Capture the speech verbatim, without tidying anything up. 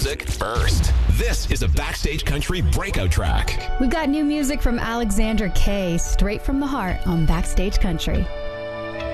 music first. This is a Backstage Country breakout track. We've got new music from Alexandra Kay, straight from the heart on Backstage Country.